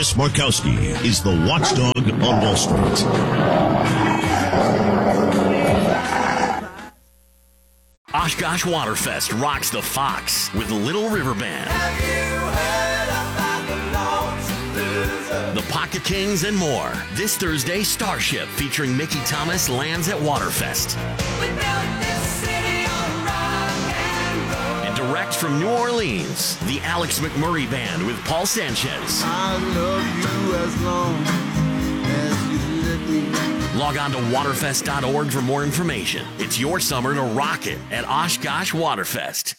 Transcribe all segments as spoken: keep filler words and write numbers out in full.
Chris Markowski is the watchdog on Wall Street. Oshkosh Waterfest rocks the Fox with Little River Band. Have you heard about the Lone Loser? The Pocket Kings and more. This Thursday, Starship featuring Mickey Thomas lands at Waterfest. We built this city on rock and roll. And direct from New Orleans, the Alex McMurray Band with Paul Sanchez. I love you as long as you let me. Log on to waterfest dot org for more information. It's your summer to rock it at Oshkosh Waterfest.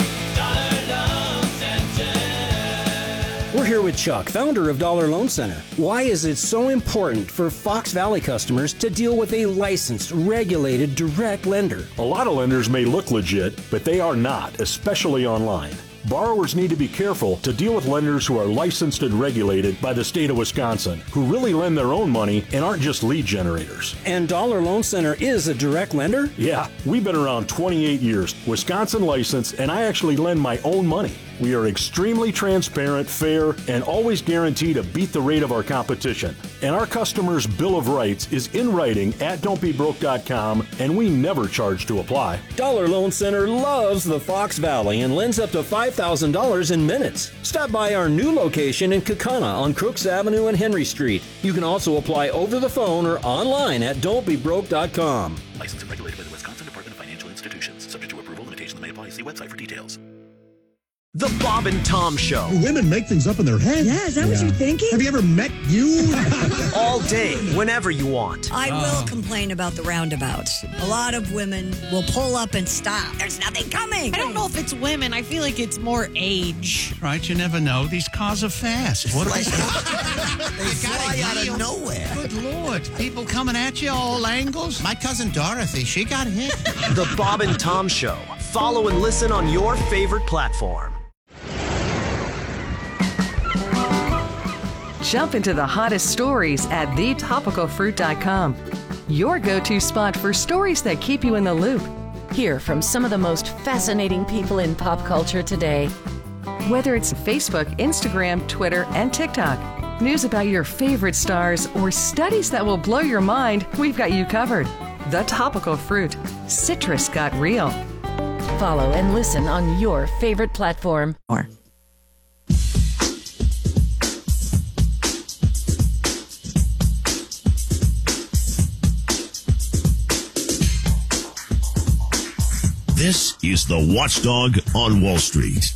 We're here with Chuck, founder of Dollar Loan Center. Why is it so important for Fox Valley customers to deal with a licensed, regulated, direct lender? A lot of lenders may look legit, but they are not, especially online. Borrowers need to be careful to deal with lenders who are licensed and regulated by the state of Wisconsin, who really lend their own money and aren't just lead generators. And Dollar Loan Center is a direct lender? Yeah, we've been around twenty-eight years, Wisconsin licensed, and I actually lend my own money. We are extremely transparent, fair, and always guarantee to beat the rate of our competition. And our customers' Bill of Rights is in writing at don't be broke dot com, and we never charge to apply. Dollar Loan Center loves the Fox Valley and lends up to five thousand dollars in minutes. Stop by our new location in Kaukauna on Crooks Avenue and Henry Street. You can also apply over the phone or online at don't be broke dot com. Licensed and regulated by the Wisconsin Department of Financial Institutions. Subject to approval, limitations may apply. See website for details. The Bob and Tom Show. Women make things up in their head. Yeah, is that yeah. what you're thinking? Have you ever met you? All day, whenever you want. I oh. will complain about the roundabouts. A lot of women will pull up and stop. There's nothing coming. I don't know if it's women. I feel like it's more age. Right, you never know. These cars are fast. What are they? They fly out of nowhere. Good Lord. People coming at you all angles. My cousin Dorothy, she got hit. The Bob and Tom Show. Follow and listen on your favorite platform. Jump into the hottest stories at the topical fruit dot com. Your go-to spot for stories that keep you in the loop. Hear from some of the most fascinating people in pop culture today. Whether it's Facebook, Instagram, Twitter, and TikTok, news about your favorite stars, or studies that will blow your mind, we've got you covered. The Topical Fruit. Citrus got real. Follow and listen on your favorite platform. Or This is the Watchdog on Wall Street.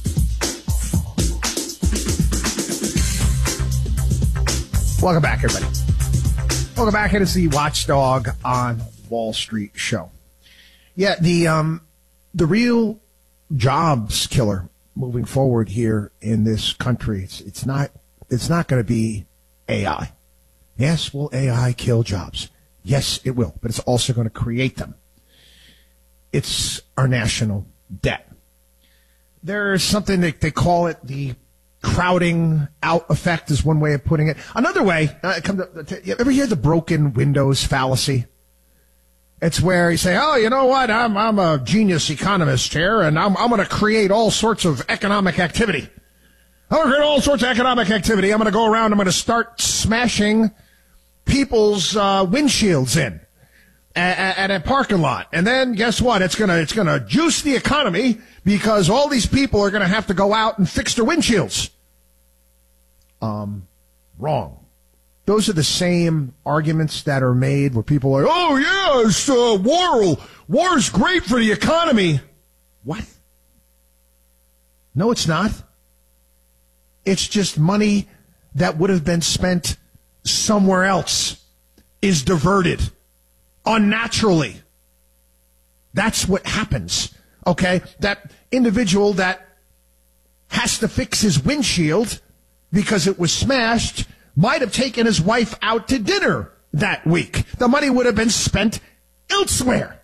Welcome back, everybody. Welcome back. It is the Watchdog on Wall Street show. Yeah, the um, the real jobs killer moving forward here in this country. It's it's not it's not going to be A I. Yes, will A I kill jobs? Yes, it will, but it's also going to create them. It's our national debt. There's something that they call it the crowding out effect is one way of putting it. Another way, uh, come to, to, you ever hear the broken windows fallacy? It's where you say, oh, you know what, I'm I'm a genius economist here, and I'm I'm going to create all sorts of economic activity. I'm going to create all sorts of economic activity. I'm going to go around, I'm going to start smashing people's uh, windshields in. At a parking lot. And then guess what? It's going to, it's going to juice the economy because all these people are going to have to go out and fix their windshields. Um, wrong. Those are the same arguments that are made where people are, oh yeah, it's, uh, war, war's great for the economy. What? No, it's not. It's just money that would have been spent somewhere else is diverted. Unnaturally. That's what happens. Okay? That individual that has to fix his windshield because it was smashed might have taken his wife out to dinner that week. The money would have been spent elsewhere.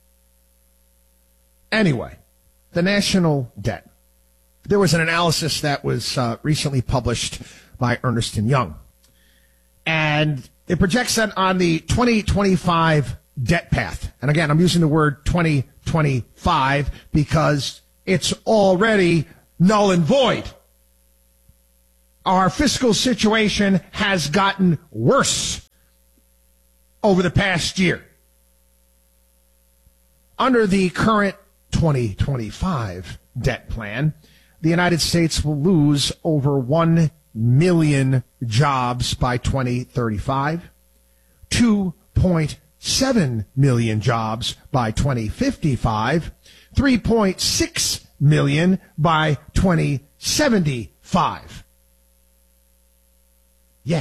Anyway, the national debt. There was an analysis that was uh, recently published by Ernst and Young. And it projects that on the twenty twenty-five debt path. And again, I'm using the word twenty twenty-five because it's already null and void. our fiscal situation has gotten worse over the past year. Under the current twenty twenty-five debt plan, the United States will lose over one million jobs by twenty thirty-five, two point seven million jobs by twenty fifty-five, three point six million by twenty seventy-five. Yeah.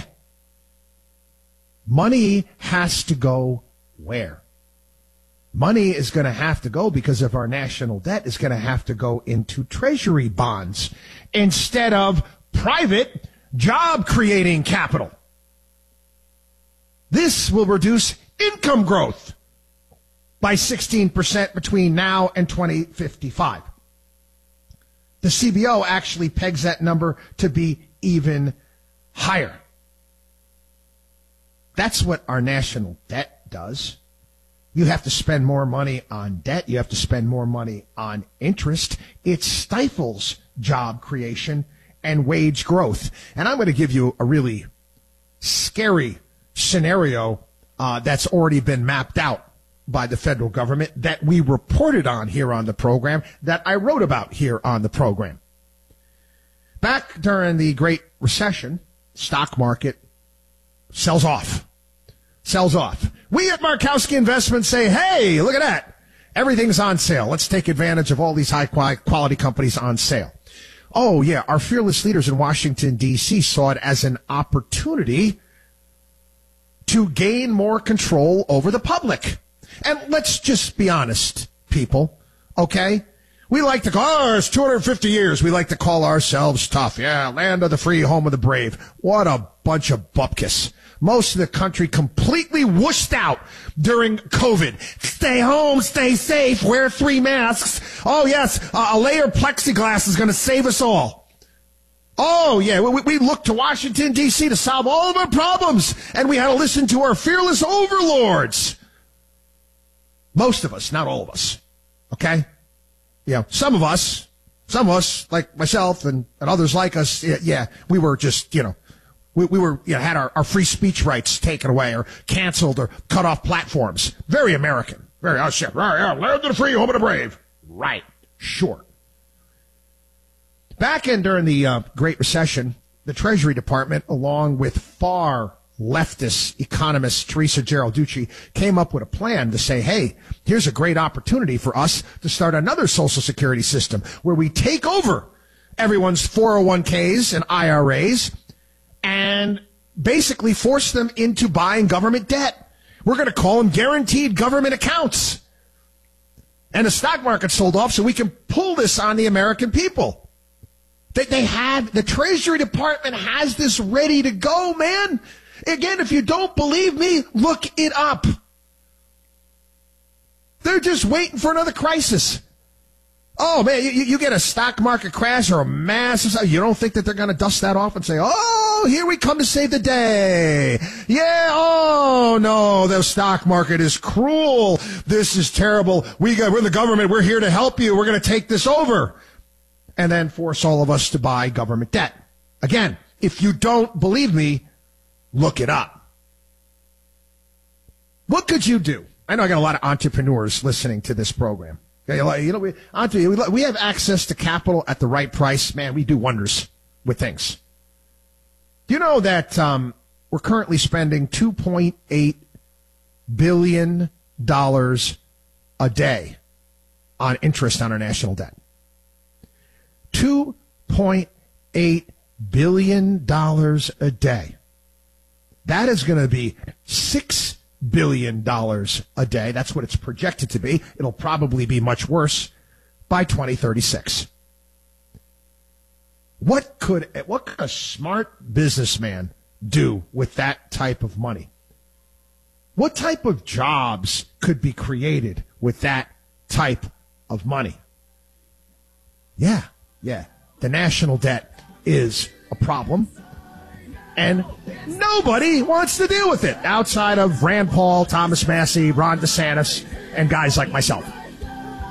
Money has to go where? Money is going to have to go, because of our national debt, is going to have to go into treasury bonds instead of private job-creating capital. This will reduce income growth by sixteen percent between now and twenty fifty-five. The C B O actually pegs that number to be even higher. That's what our national debt does. You have to spend more money on debt. You have to spend more money on interest. It stifles job creation and wage growth. And I'm going to give you a really scary scenario uh, that's already been mapped out by the federal government that we reported on here on the program, that I wrote about here on the program. Back during the Great Recession, stock market sells off. Sells off. We at Markowski Investments say, hey, look at that. Everything's on sale. Let's take advantage of all these high quality companies on sale. Oh, yeah, our fearless leaders in Washington, D C saw it as an opportunity to gain more control over the public. And let's just be honest, people, okay? We like to call, oh, it's two hundred fifty years. We like to call ourselves tough. Yeah, land of the free, home of the brave. What a bunch of bupkis. Most of the country completely whooshed out during COVID. Stay home, stay safe, wear three masks. Oh, yes, uh, a layer of plexiglass is going to save us all. Oh, yeah, we, we look to Washington, D C to solve all of our problems, and we had to listen to our fearless overlords. Most of us, not all of us, okay? You know, some of us, some of us, like myself and, and others like us, yeah, yeah, we were just, you know, We, we were, you know, had our, our free speech rights taken away or canceled or cut off platforms. Very American. Very, oh shit, right, yeah, land of the free, home of the brave. Right, sure. Back in during the uh, Great Recession, the Treasury Department, along with far leftist economist Teresa Geralducci, came up with a plan to say, hey, here's a great opportunity for us to start another Social Security system where we take over everyone's four oh one k's and I R A's and basically force them into buying government debt. We're going to call them guaranteed government accounts. And the stock market sold off so we can pull this on the American people. They, they had, the Treasury Department has this ready to go, man. Again, if you don't believe me, look it up. They're just waiting for another crisis. Oh, man, you, you get a stock market crash or a massive, you don't think that they're going to dust that off and say, oh, here we come to save the day. Yeah, oh, no, the stock market is cruel. This is terrible. We got, we're the government. We're here to help you. We're going to take this over. And then force all of us to buy government debt. Again, if you don't believe me, look it up. What could you do? I know I got a lot of entrepreneurs listening to this program. You know, we, we have access to capital at the right price. Man, we do wonders with things. Do you know that um, we're currently spending two point eight billion dollars a day on interest on our national debt? two point eight billion dollars a day. That is going to be six billion dollars a day. That's what it's projected to be. It'll probably be much worse by twenty thirty-six. What could, what could a smart businessman do with that type of money? What type of jobs could be created with that type of money? Yeah, yeah. The national debt is a problem. And nobody wants to deal with it outside of Rand Paul, Thomas Massey, Ron DeSantis, and guys like myself.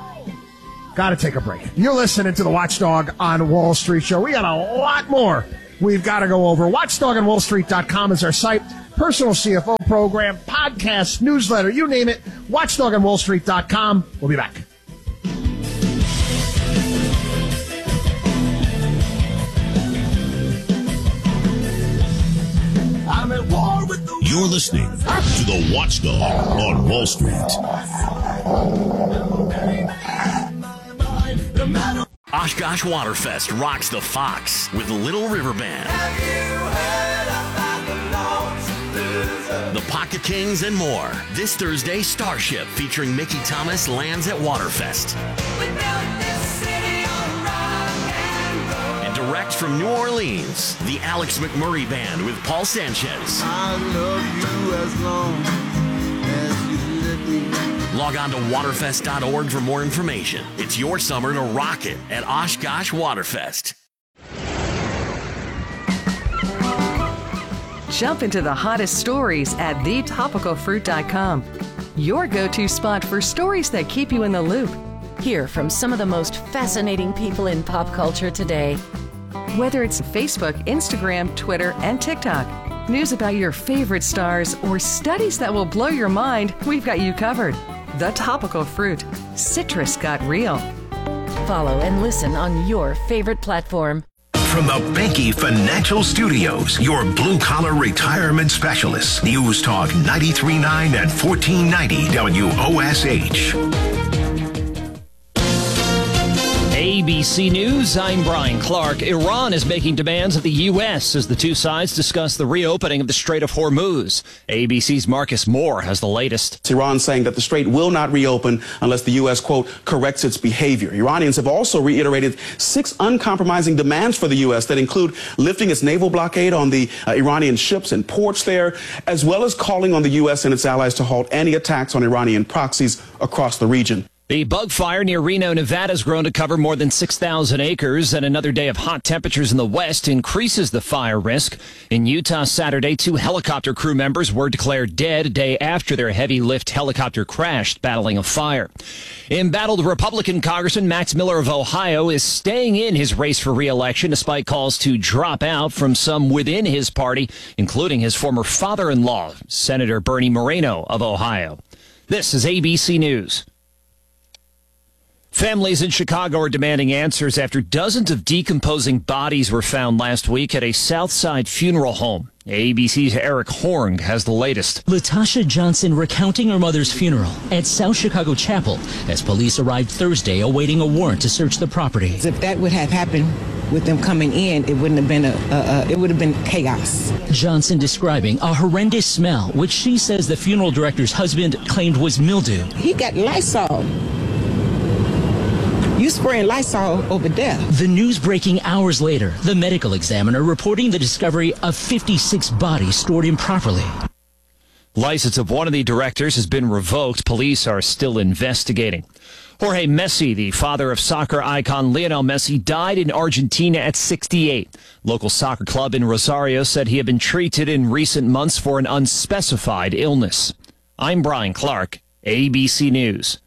Got to take a break. You're listening to the Watchdog on Wall Street show. We got a lot more we've got to go over. watchdog on wall street dot com is our site. Personal C F O program, podcast, newsletter, you name it. watchdog on wall street dot com. We'll be back. I'm at war with the You're listening to the Watchdog on Wall Street. Oshkosh Waterfest rocks the Fox with Little River Band. The Pocket Kings and more. This Thursday, Starship featuring Mickey Thomas lands at Waterfest. And direct from New Orleans, the Alex McMurray Band with Paul Sanchez. I love you as long as you let me. Log on to waterfest dot org for more information. It's your summer to rock it at Oshkosh Waterfest. Jump into the hottest stories at the topical fruit dot com. Your go-to spot for stories that keep you in the loop. Hear from some of the most fascinating people in pop culture today. Whether it's Facebook, Instagram, Twitter, and TikTok, news about your favorite stars, or studies that will blow your mind, we've got you covered. The Topical Fruit. Citrus got real. Follow and listen on your favorite platform. From the Banky Financial Studios, your blue-collar retirement specialists. News Talk ninety-three point nine and fourteen ninety W O S H. A B C News, I'm Brian Clark. Iran is making demands of the U S as the two sides discuss the reopening of the Strait of Hormuz. A B C's Marcus Moore has the latest. It's Iran saying that the strait will not reopen unless the U S, quote, corrects its behavior. Iranians have also reiterated six uncompromising demands for the U S that include lifting its naval blockade on the uh, Iranian ships and ports there, as well as calling on the U S and its allies to halt any attacks on Iranian proxies across the region. The bug fire near Reno, Nevada has grown to cover more than six thousand acres, and another day of hot temperatures in the west increases the fire risk. In Utah Saturday, two helicopter crew members were declared dead a day after their heavy lift helicopter crashed battling a fire. Embattled Republican Congressman Max Miller of Ohio is staying in his race for re-election despite calls to drop out from some within his party, including his former father-in-law, Senator Bernie Moreno of Ohio. This is A B C News. Families in Chicago are demanding answers after dozens of decomposing bodies were found last week at a Southside funeral home. A B C's Eric Horng has the latest. Latasha Johnson recounting her mother's funeral at South Chicago Chapel as police arrived Thursday awaiting a warrant to search the property. If that would have happened with them coming in, it wouldn't have been a, a, a it would have been chaos. Johnson describing a horrendous smell, which she says the funeral director's husband claimed was mildew. He got Lysol. You spraying Lysol over there. The news breaking hours later, the medical examiner reporting the discovery of fifty-six bodies stored improperly. License of one of the directors has been revoked. Police are still investigating. Jorge Messi, the father of soccer icon Lionel Messi, died in Argentina at sixty-eight. Local soccer club in Rosario said he had been treated in recent months for an unspecified illness. I'm Brian Clark, A B C News.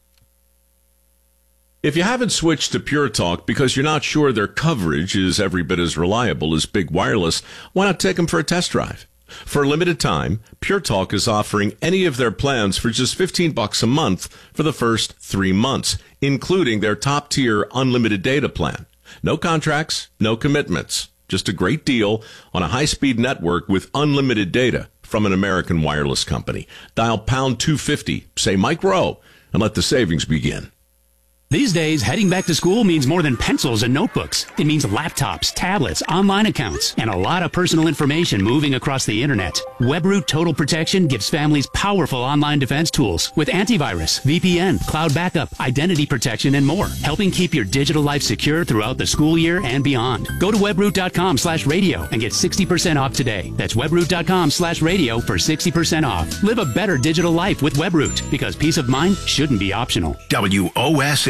If you haven't switched to Pure Talk because you're not sure their coverage is every bit as reliable as Big Wireless, why not take them for a test drive? For a limited time, Pure Talk is offering any of their plans for just fifteen bucks a month for the first three months, including their top-tier unlimited data plan. No contracts, no commitments. Just a great deal on a high-speed network with unlimited data from an American wireless company. Dial pound two fifty, say Mike Rowe, and let the savings begin. These days, heading back to school means more than pencils and notebooks. It means laptops, tablets, online accounts, and a lot of personal information moving across the internet. WebRoot Total Protection gives families powerful online defense tools with antivirus, V P N, cloud backup, identity protection, and more, helping keep your digital life secure throughout the school year and beyond. Go to webroot.com slash radio and get sixty percent off today. That's webroot.com slash radio for sixty percent off. Live a better digital life with WebRoot, because peace of mind shouldn't be optional. W O S H.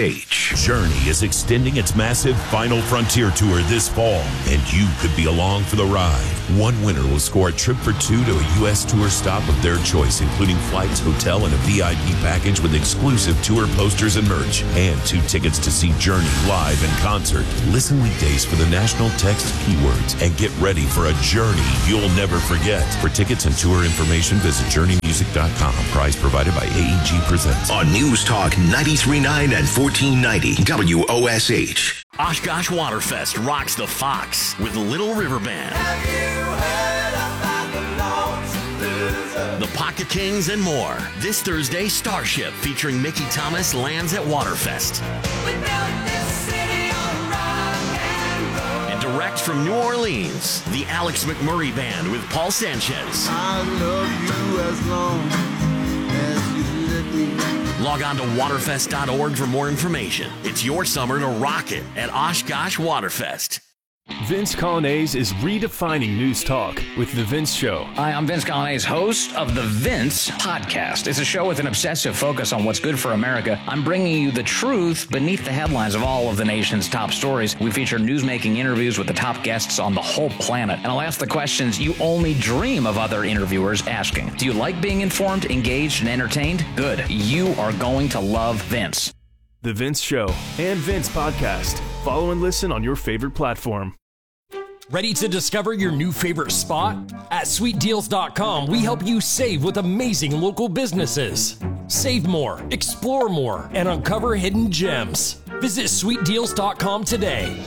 H. Journey is extending its massive Final Frontier tour this fall, and you could be along for the ride. One winner will score a trip for two to a U S tour stop of their choice, including flights, hotel, and a V I P package with exclusive tour posters and merch, and two tickets to see Journey live in concert. Listen weekdays for the national text keywords and get ready for a journey you'll never forget. For tickets and tour information, visit journey music dot com. Prize provided by A E G Presents. On News Talk ninety-three point nine and fourteen ninety W O S H. Oshkosh Waterfest rocks the Fox with Little River Band. Have you heard about the lone The Pocket Kings and more. This Thursday, Starship featuring Mickey Thomas lands at Waterfest. We built this city on rock and roll. And direct from New Orleans, the Alex McMurray Band with Paul Sanchez. I love you as long as you let me. Log on to waterfest dot org for more information. It's your summer to rock it at Oshkosh Waterfest. Vince Colonnese is redefining news talk with The Vince Show. Hi, I'm Vince Colonnese, host of The Vince Podcast. It's a show with an obsessive focus on what's good for America. I'm bringing you the truth beneath the headlines of all of the nation's top stories. We feature news-making interviews with the top guests on the whole planet. And I'll ask the questions you only dream of other interviewers asking. Do you like being informed, engaged, and entertained? Good. You are going to love Vince. The Vince Show and Vince Podcast. Follow and listen on your favorite platform. Ready to discover your new favorite spot? At sweet deals dot com, we help you save with amazing local businesses. Save more, explore more, and uncover hidden gems. Visit sweet deals dot com today.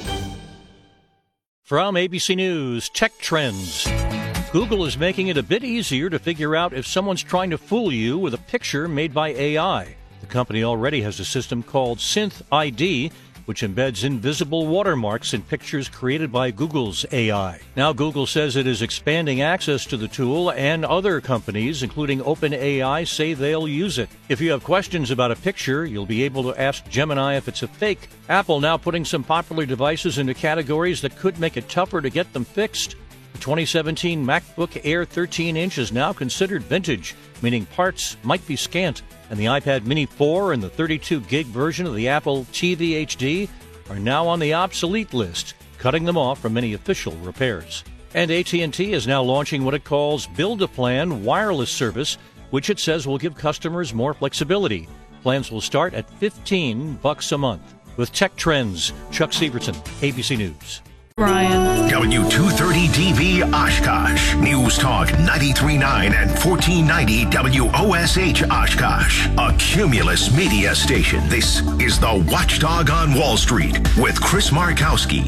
From A B C News, Tech Trends. Google is making it a bit easier to figure out if someone's trying to fool you with a picture made by A I. The company already has a system called Synth I D, which embeds invisible watermarks in pictures created by Google's A I. Now Google says it is expanding access to the tool, and other companies, including OpenAI, say they'll use it. If you have questions about a picture, you'll be able to ask Gemini if it's a fake. Apple now putting some popular devices into categories that could make it tougher to get them fixed. The twenty seventeen MacBook Air thirteen inch is now considered vintage, meaning parts might be scant, and the iPad Mini four and the thirty-two gig version of the Apple T V H D are now on the obsolete list, cutting them off from any official repairs. And A T and T is now launching what it calls Build-A-Plan wireless service, which it says will give customers more flexibility. Plans will start at fifteen bucks a month. With Tech Trends, Chuck Severson, A B C News. Ryan. W two thirty D V Oshkosh. News Talk ninety-three point nine and fourteen ninety W O S H Oshkosh. A Cumulus media station. This is the Watchdog on Wall Street with Chris Markowski.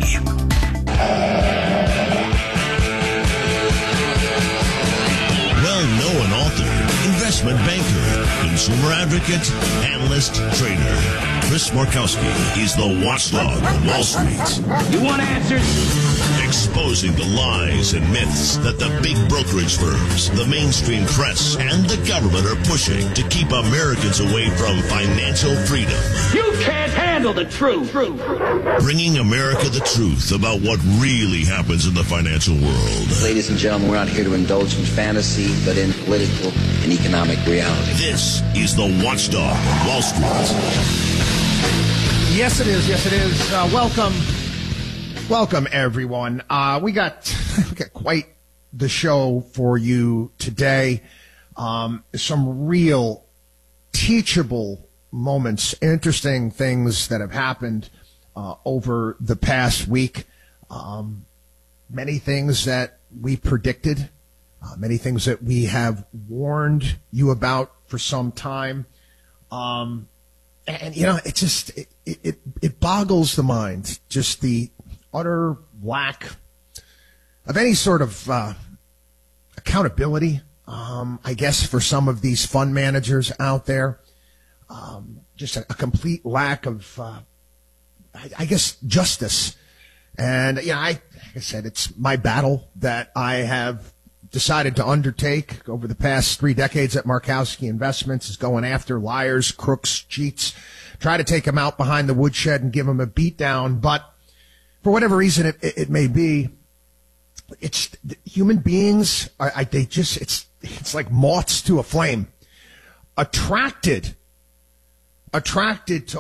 Well-known author, investment banker, consumer advocate, analyst, trader. Chris Markowski is the Watchdog on Wall Street. You want answers? Exposing the lies and myths that the big brokerage firms, the mainstream press, and the government are pushing to keep Americans away from financial freedom. You can't handle the truth. Bringing America the truth about what really happens in the financial world. Ladies and gentlemen, we're not here to indulge in fantasy, but in political and economic reality. This is the Watchdog on Wall Street. Yes, it is. Yes, it is. Uh, welcome. Welcome, everyone. Uh, we got, we got quite the show for you today. Um, some real teachable moments, interesting things that have happened uh, over the past week. Um, many things that we predicted, uh, many things that we have warned you about for some time. Um, and, you know, it just, it, it, it boggles the mind, just the utter lack of any sort of uh, accountability, um, I guess, for some of these fund managers out there. Um, just a, a complete lack of, uh, I, I guess, justice. And, you know, I, like I said, it's my battle that I have decided to undertake over the past three decades at Markowski Investments, is going after liars, crooks, cheats, try to take them out behind the woodshed and give them a beat down. But for whatever reason it, it may be, it's human beings are, I, they just, it's, it's like moths to a flame, attracted, attracted to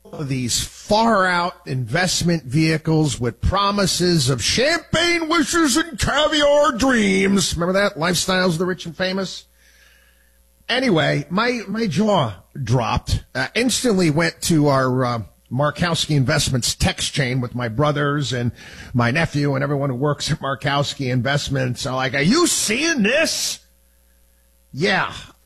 of these far-out investment vehicles with promises of champagne wishes and caviar dreams. Remember that? Lifestyles of the Rich and Famous? Anyway, my, my jaw dropped. Uh, instantly went to our uh, Markowski Investments text chain with my brothers and my nephew and everyone who works at Markowski Investments. I'm like, are you seeing this? Yeah.